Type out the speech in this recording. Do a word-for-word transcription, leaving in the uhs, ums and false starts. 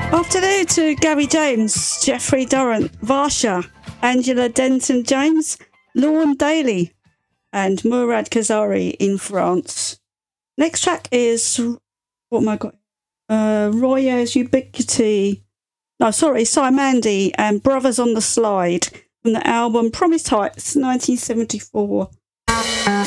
Afternoon to Gary James, Jeffrey Durrant, Varsha, Angela Denton James, Lorne Daly, and Murad Kazari in France. Next track is, what am I got? Uh, Roya's Ubiquity. No, sorry, Simandy and Brothers on the Slide from the album Promised Heights, nineteen seventy-four.